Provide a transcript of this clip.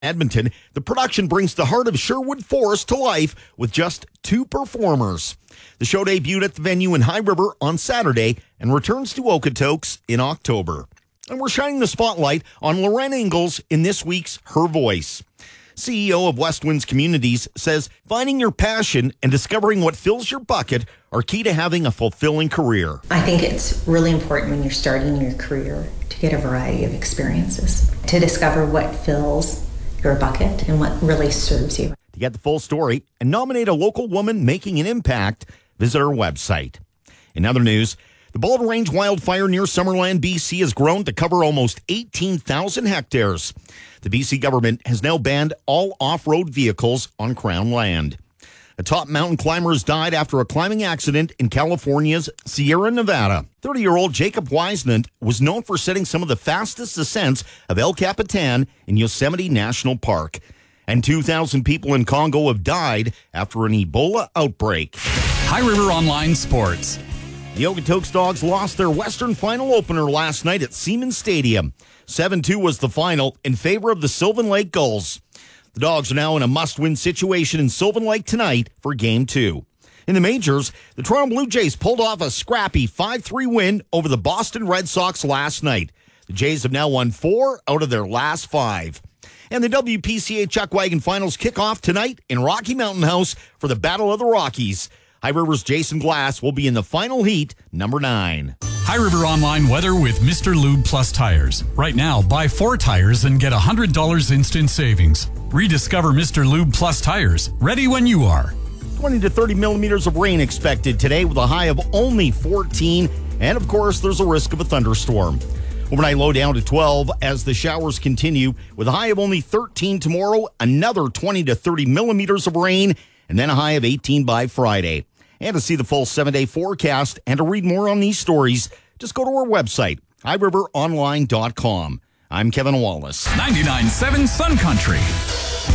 Edmonton, the production brings the heart of Sherwood Forest to life with just 2 performers. The show debuted at the venue in High River on Saturday and returns to Okotoks in October. And we're shining the spotlight on Loren Ingalls in this week's Her Voice. CEO of West Winds Communities says finding your passion and discovering what fills your bucket are key to having a fulfilling career. I think it's really important when you're starting your career to get a variety of experiences, to discover what fills your bucket and what really serves you. To get the full story and nominate a local woman making an impact, visit our website. In other news, the Boulder Range wildfire near Summerland, BC has grown to cover almost 18,000 hectares. The BC government has now banned all off-road vehicles on Crown land. A top mountain climber has died after a climbing accident in California's Sierra Nevada. 30-year-old Jacob Wiesnant was known for setting some of the fastest ascents of El Capitan in Yosemite National Park. And 2,000 people in Congo have died after an Ebola outbreak. High River Online Sports. The Okotoks Dogs lost their Western Final opener last night at Siemens Stadium. 7-2 was the final in favor of the Sylvan Lake Gulls. The Dogs are now in a must-win situation in Sylvan Lake tonight for Game 2. In the majors, the Toronto Blue Jays pulled off a scrappy 5-3 win over the Boston Red Sox last night. The Jays have now won 4 out of their last 5. And the WPCA Chuckwagon Finals kick off tonight in Rocky Mountain House for the Battle of the Rockies. High River's Jason Glass will be in the final heat, number 9. High River Online weather with Mr. Lube Plus Tires. Right now, buy 4 tires and get $100 instant savings. Rediscover Mr. Lube Plus Tires. Ready when you are. 20 to 30 millimeters of rain expected today with a high of only 14. And, of course, there's a risk of a thunderstorm. Overnight low down to 12 as the showers continue with a high of only 13 tomorrow, another 20 to 30 millimeters of rain, and then a high of 18 by Friday. And to see the full 7-day forecast and to read more on these stories, just go to our website, highriveronline.com. I'm Kevin Wallace. 99.7 Sun Country.